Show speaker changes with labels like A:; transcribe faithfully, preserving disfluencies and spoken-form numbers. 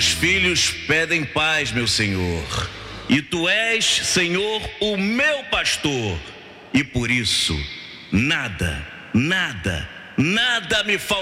A: Os filhos pedem paz, meu Senhor, e tu és, Senhor, o meu pastor, e por isso nada, nada, nada me falta.